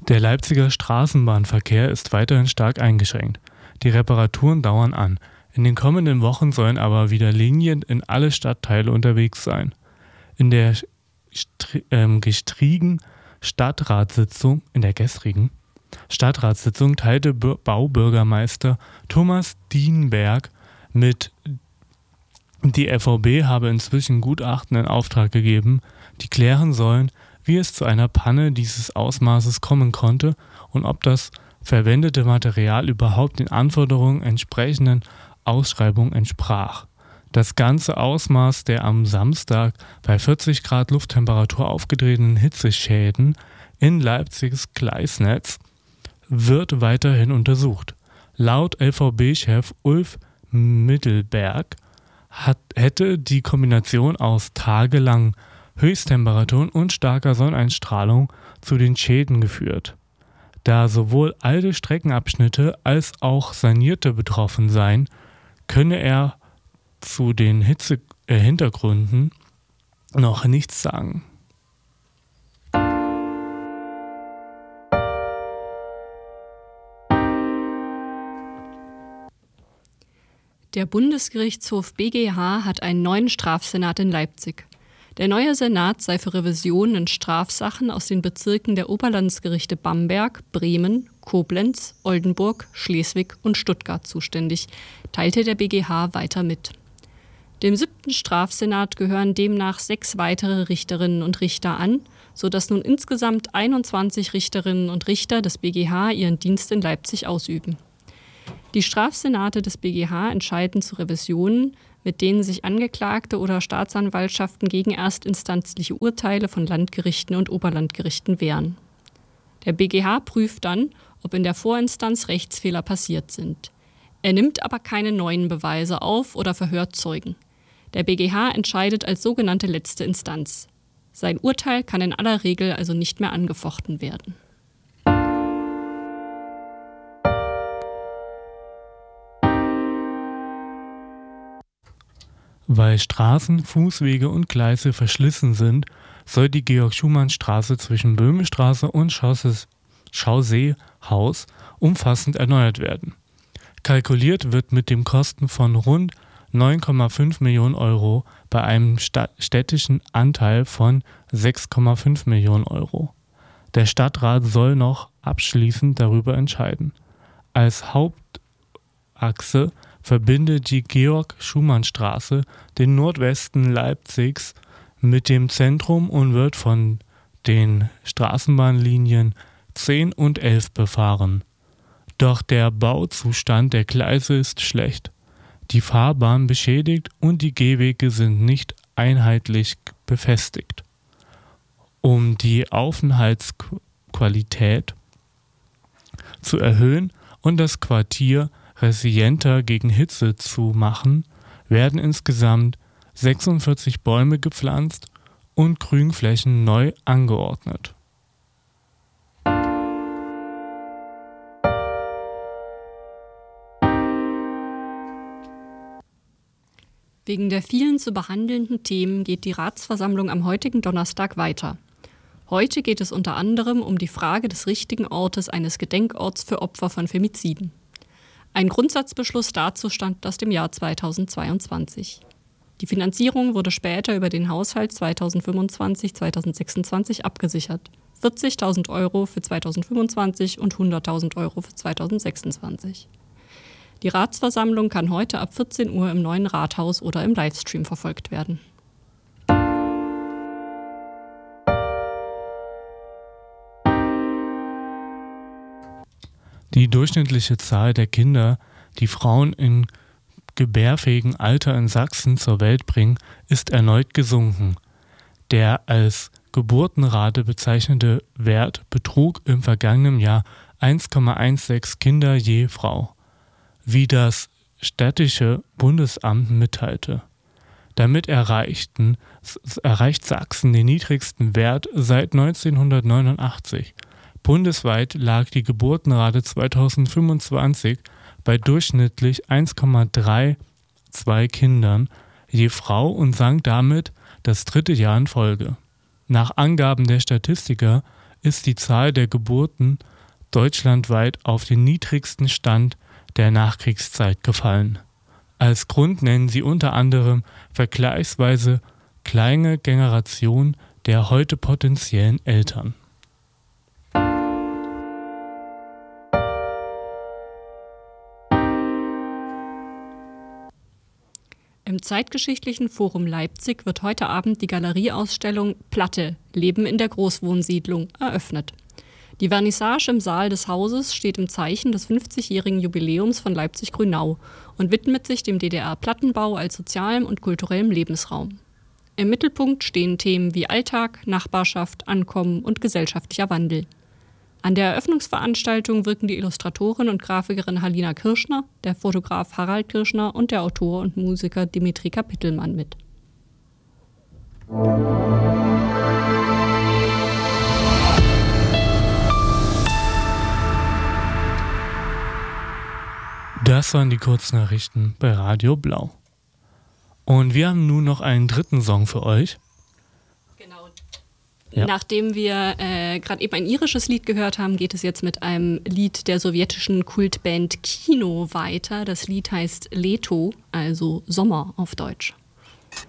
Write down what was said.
Der Leipziger Straßenbahnverkehr ist weiterhin stark eingeschränkt. Die Reparaturen dauern an. In den kommenden Wochen sollen aber wieder Linien in alle Stadtteile unterwegs sein. In der gestrigen Stadtratssitzung teilte Baubürgermeister Thomas Dienberg mit, die FVB habe inzwischen Gutachten in Auftrag gegeben, die klären sollen, wie es zu einer Panne dieses Ausmaßes kommen konnte und ob das verwendete Material überhaupt den Anforderungen entsprechenden Ausschreibung entsprach. Das ganze Ausmaß der am Samstag bei 40 Grad Lufttemperatur aufgetretenen Hitzeschäden in Leipzigs Gleisnetz wird weiterhin untersucht. Laut LVB-Chef Ulf Mittelberg hätte die Kombination aus tagelangen Höchsttemperaturen und starker Sonneneinstrahlung zu den Schäden geführt. Da sowohl alte Streckenabschnitte als auch sanierte betroffen seien, könne er zu den Hintergründen noch nichts sagen. Der Bundesgerichtshof BGH hat einen neuen Strafsenat in Leipzig. Der neue Senat sei für Revisionen in Strafsachen aus den Bezirken der Oberlandesgerichte Bamberg, Bremen, Koblenz, Oldenburg, Schleswig und Stuttgart zuständig, teilte der BGH weiter mit. Dem 7. Strafsenat gehören demnach 6 weitere Richterinnen und Richter an, sodass nun insgesamt 21 Richterinnen und Richter des BGH ihren Dienst in Leipzig ausüben. Die Strafsenate des BGH entscheiden zu Revisionen, mit denen sich Angeklagte oder Staatsanwaltschaften gegen erstinstanzliche Urteile von Landgerichten und Oberlandgerichten wehren. Der BGH prüft dann, ob in der Vorinstanz Rechtsfehler passiert sind. Er nimmt aber keine neuen Beweise auf oder verhört Zeugen. Der BGH entscheidet als sogenannte letzte Instanz. Sein Urteil kann in aller Regel also nicht mehr angefochten werden. Weil Straßen, Fußwege und Gleise verschlissen sind, soll die Georg-Schumann-Straße zwischen Böhmestraße und Chausseehaus umfassend erneuert werden. Kalkuliert wird mit dem Kosten von rund 9,5 Millionen Euro bei einem städtischen Anteil von 6,5 Millionen Euro. Der Stadtrat soll noch abschließend darüber entscheiden. Als Hauptachse verbindet die Georg-Schumann-Straße den Nordwesten Leipzigs mit dem Zentrum und wird von den Straßenbahnlinien 10 und 11 befahren. Doch der Bauzustand der Gleise ist schlecht. Die Fahrbahn beschädigt und die Gehwege sind nicht einheitlich befestigt. Um die Aufenthaltsqualität zu erhöhen und das Quartier resilienter gegen Hitze zu machen, werden insgesamt 46 Bäume gepflanzt und Grünflächen neu angeordnet. Wegen der vielen zu behandelnden Themen geht die Ratsversammlung am heutigen Donnerstag weiter. Heute geht es unter anderem um die Frage des richtigen Ortes eines Gedenkorts für Opfer von Femiziden. Ein Grundsatzbeschluss dazu stammt aus dem Jahr 2022. Die Finanzierung wurde später über den Haushalt 2025-2026 abgesichert. 40.000 Euro für 2025 und 100.000 Euro für 2026. Die Ratsversammlung kann heute ab 14 Uhr im neuen Rathaus oder im Livestream verfolgt werden. Die durchschnittliche Zahl der Kinder, die Frauen in gebärfähigem Alter in Sachsen zur Welt bringen, ist erneut gesunken. Der als Geburtenrate bezeichnete Wert betrug im vergangenen Jahr 1,16 Kinder je Frau, wie das Städtische Bundesamt mitteilte. Damit erreicht Sachsen den niedrigsten Wert seit 1989. Bundesweit lag die Geburtenrate 2025 bei durchschnittlich 1,32 Kindern je Frau und sank damit das 3. Jahr in Folge. Nach Angaben der Statistiker ist die Zahl der Geburten deutschlandweit auf den niedrigsten Stand der Nachkriegszeit gefallen. Als Grund nennen sie unter anderem vergleichsweise kleine Generation der heute potenziellen Eltern. Im Zeitgeschichtlichen Forum Leipzig wird heute Abend die Galerieausstellung Platte – Leben in der Großwohnsiedlung eröffnet. Die Vernissage im Saal des Hauses steht im Zeichen des 50-jährigen Jubiläums von Leipzig-Grünau und widmet sich dem DDR-Plattenbau als sozialem und kulturellem Lebensraum. Im Mittelpunkt stehen Themen wie Alltag, Nachbarschaft, Ankommen und gesellschaftlicher Wandel. An der Eröffnungsveranstaltung wirken die Illustratorin und Grafikerin Halina Kirschner, der Fotograf Harald Kirschner und der Autor und Musiker Dimitri Kapitelmann mit. Das waren die Kurznachrichten bei Radio Blau. Und wir haben nun noch einen dritten Song für euch. Genau. Ja. Nachdem wir gerade eben ein irisches Lied gehört haben, geht es jetzt mit einem Lied der sowjetischen Kultband Kino weiter. Das Lied heißt Leto, also Sommer auf Deutsch.